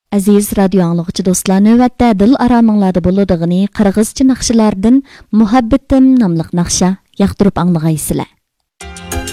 Aziz radio anlıqçı dostlar, növətdə dil aramыңlarda buluduğunu qırğızca naqşılardan Muhabbetim namlıq naqşa yaqtırıb anlığaysılar.